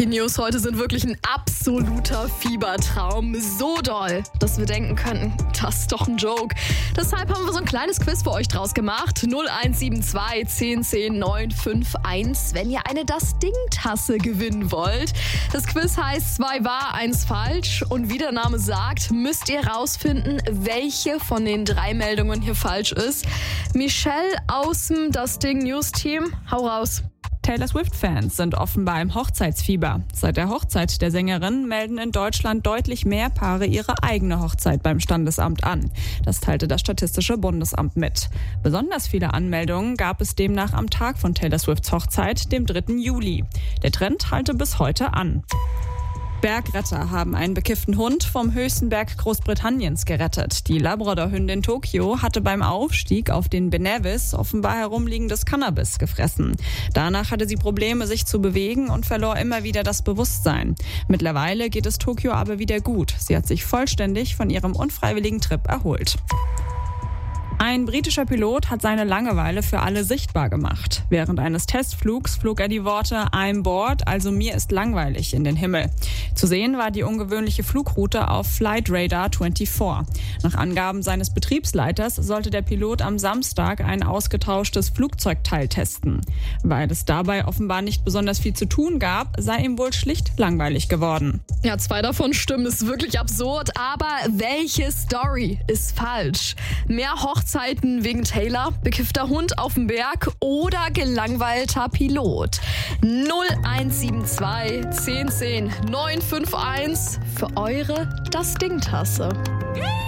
Die News heute sind wirklich ein absoluter Fiebertraum. So doll, dass wir denken könnten, das ist doch ein Joke. Deshalb haben wir so ein kleines Quiz für euch draus gemacht. 0172 10 10 951, wenn ihr eine Das-Ding-Tasse gewinnen wollt. Das Quiz heißt 2 wahr, 1 falsch. Und wie der Name sagt, müsst ihr rausfinden, welche von den 3 Meldungen hier falsch ist. Michelle aus dem Das-Ding-News-Team, hau raus. Taylor Swift-Fans sind offenbar im Hochzeitsfieber. Seit der Hochzeit der Sängerin melden in Deutschland deutlich mehr Paare ihre eigene Hochzeit beim Standesamt an. Das teilte das Statistische Bundesamt mit. Besonders viele Anmeldungen gab es demnach am Tag von Taylor Swifts Hochzeit, dem 3. Juli. Der Trend halte bis heute an. Bergretter haben einen bekifften Hund vom höchsten Berg Großbritanniens gerettet. Die Labrador-Hündin Tokio hatte beim Aufstieg auf den Ben Nevis offenbar herumliegendes Cannabis gefressen. Danach hatte sie Probleme, sich zu bewegen und verlor immer wieder das Bewusstsein. Mittlerweile geht es Tokio aber wieder gut. Sie hat sich vollständig von ihrem unfreiwilligen Trip erholt. Ein britischer Pilot hat seine Langeweile für alle sichtbar gemacht. Während eines Testflugs flog er die Worte "I'm bored", also mir ist langweilig, in den Himmel. Zu sehen war die ungewöhnliche Flugroute auf Flight Radar 24. Nach Angaben seines Betriebsleiters sollte der Pilot am Samstag ein ausgetauschtes Flugzeugteil testen. Weil es dabei offenbar nicht besonders viel zu tun gab, sei ihm wohl schlicht langweilig geworden. Ja, 2 davon stimmen, ist wirklich absurd. Aber welche Story ist falsch? Mehr Hochzeiten wegen Taylor, bekiffter Hund auf dem Berg oder gelangweilter Pilot? 0172 10 10 951 für eure Das-Ding-Tasse.